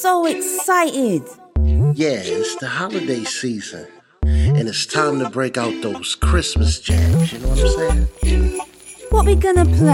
so excited. Yeah, it's the holiday season. And it's time to break out those Christmas jams, you know what I'm saying? What we gonna play?